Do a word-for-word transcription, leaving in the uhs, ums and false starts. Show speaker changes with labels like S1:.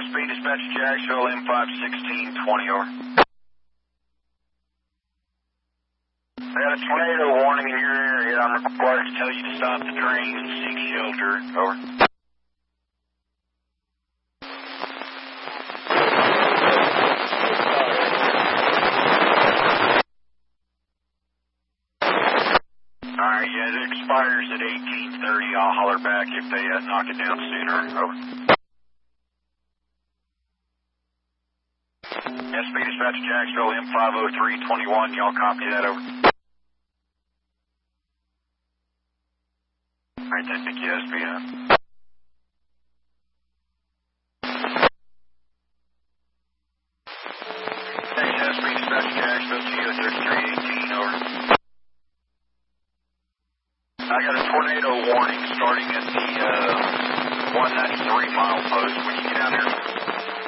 S1: S B dispatch Jacksonville, M five sixteen twenty over. I got a tornado warning in your area. I'm required to tell you to stop the train and seek shelter. Over. Alright, yeah, it expires at eighteen thirty. I'll holler back if they uh, knock it down sooner. Over. S B dispatch Jacksonville, M five oh three twenty-one. Y'all copy that? Over. Alright, then, thank you, S B. Uh. Thanks, S B dispatch Jacksonville, G O thirty-three eighteen. Over. I got a tornado warning starting at the uh, one ninety-three mile post when you get out here.